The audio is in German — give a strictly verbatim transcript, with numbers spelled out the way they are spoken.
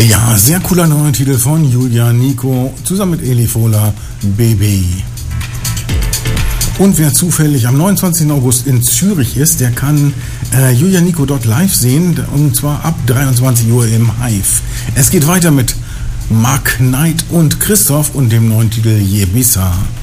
Ja, sehr cooler neuer Titel von Julia Nico zusammen mit Eli Fola, Baby. Und wer zufällig am neunundzwanzigsten August in Zürich ist, der kann äh, Julia Nico dort live sehen, und zwar ab dreiundzwanzig Uhr im Hive. Es geht weiter mit Mark Knight und Christoph und dem neuen Titel Jebisa.